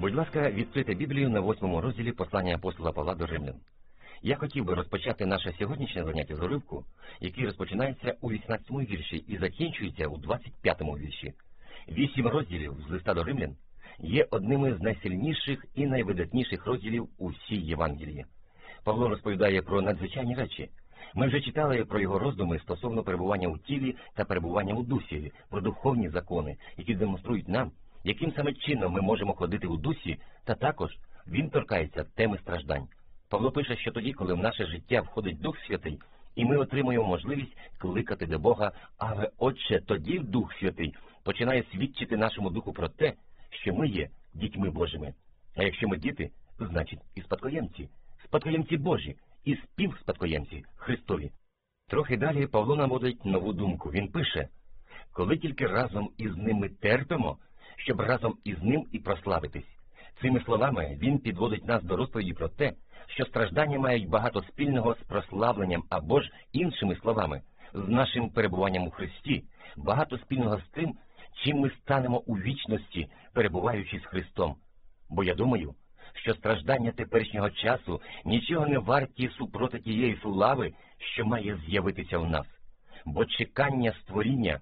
Будь ласка, відкрийте Біблію на 8 розділі послання апостола Павла до Римлян. Я хотів би розпочати наше сьогоднішнє заняття з уривку, який розпочинається у 18-му вірші і закінчується у 25-му вірші. 8 розділів з листа до Римлян є одними з найсильніших і найвидатніших розділів у всій Євангелії. Павло розповідає про надзвичайні речі. Ми вже читали про його роздуми стосовно перебування у тілі та перебування у дусі, про духовні закони, які демонструють нам, яким саме чином ми можемо ходити у дусі, та також він торкається теми страждань. Павло пише, що тоді, коли в наше життя входить Дух Святий, і ми отримуємо можливість кликати до Бога, але Отче, тоді Дух Святий починає свідчити нашому духу про те, що ми є дітьми Божими. А якщо ми діти, значить і спадкоємці Божі, і співспадкоємці Христові. Трохи далі Павло наводить нову думку. Він пише: «Коли тільки разом із ним ми терпимо, щоб разом із ним і прославитись». Цими словами він підводить нас до розповіді про те, що страждання мають багато спільного з прославленням, або ж, іншими словами, з нашим перебуванням у Христі, багато спільного з тим, чим ми станемо у вічності, перебуваючи з Христом. Бо я думаю, що страждання теперішнього часу нічого не варті супроти тієї слави, що має з'явитися в нас. Бо чекання створіння